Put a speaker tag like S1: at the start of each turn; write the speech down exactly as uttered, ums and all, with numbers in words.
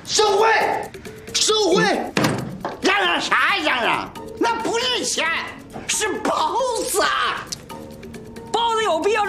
S1: 收回，收回！
S2: 嚷嚷啥嚷嚷？那不是钱，是包子啊！
S3: 包子有必要